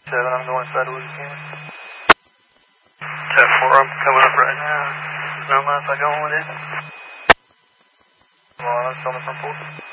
7, I'm going sideways again. 10-4, I'm coming up right now. No mind if I go on with it. Well, that's on the front porch.